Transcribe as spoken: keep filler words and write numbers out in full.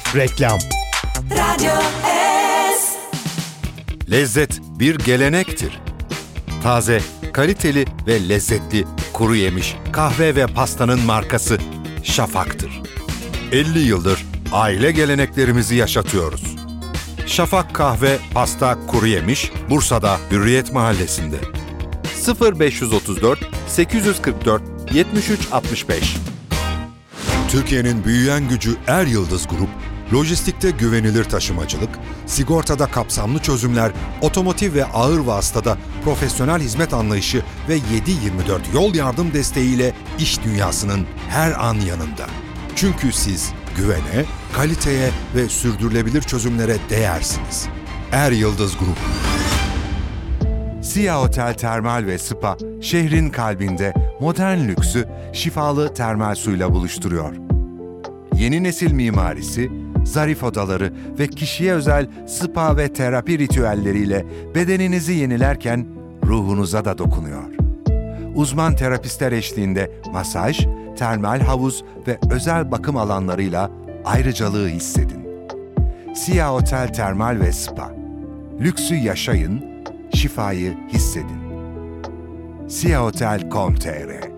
Reklam. Radyo S. Lezzet bir gelenektir. Taze, kaliteli ve lezzetli kuru yemiş, kahve ve pastanın markası Şafak'tır. elli yıldır aile geleneklerimizi yaşatıyoruz. Şafak Kahve, Pasta, Kuru Yemiş, Bursa'da Hürriyet Mahallesi'nde. sıfır beş otuz dört sekiz yüz kırk dört yetmiş üç altmış beş. Türkiye'nin büyüyen gücü Er Yıldız Grup, lojistikte güvenilir taşımacılık, sigortada kapsamlı çözümler, otomotiv ve ağır vasıtada profesyonel hizmet anlayışı ve yedi yirmi dört yol yardım desteğiyle iş dünyasının her an yanında. Çünkü siz güvene, kaliteye ve sürdürülebilir çözümlere değersiniz. Er Yıldız Grup. Sia Otel Termal ve Spa, şehrin kalbinde modern lüksü şifalı termal suyla buluşturuyor. Yeni nesil mimarisi, zarif odaları ve kişiye özel spa ve terapi ritüelleriyle bedeninizi yenilerken ruhunuza da dokunuyor. Uzman terapistler eşliğinde masaj, termal havuz ve özel bakım alanlarıyla ayrıcalığı hissedin. Sia Otel Termal ve Spa. Lüksü yaşayın, şifayı hissedin. sia otel nokta com nokta tr